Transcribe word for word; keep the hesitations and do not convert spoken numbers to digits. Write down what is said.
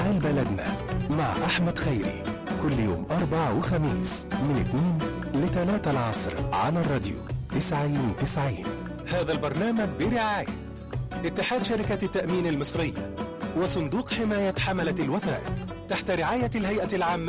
حال بلدنا مع أحمد خيري، كل يوم أربع وخميس من اتنين لتلاتة العصر على الراديو تسعين تسعين. هذا البرنامج برعاية اتحاد شركة التأمين المصرية وصندوق حماية حملة الوثائق تحت رعاية الهيئة العامة